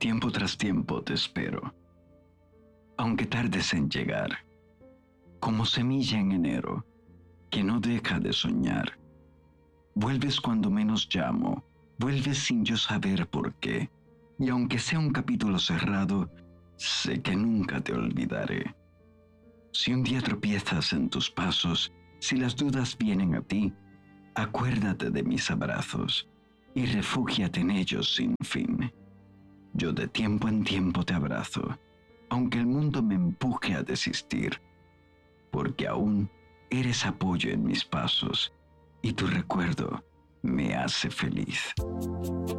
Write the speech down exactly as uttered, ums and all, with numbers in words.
Tiempo tras tiempo te espero, aunque tardes en llegar, como semilla en enero, que no deja de soñar. Vuelves cuando menos llamo, vuelves sin yo saber por qué, y aunque sea un capítulo cerrado, sé que nunca te olvidaré. Si un día tropiezas en tus pasos, si las dudas vienen a ti, acuérdate de mis abrazos y refúgiate en ellos sin fin. Yo de tiempo en tiempo te abrazo, aunque el mundo me empuje a desistir, porque aún eres apoyo en mis pasos y tu recuerdo me hace feliz.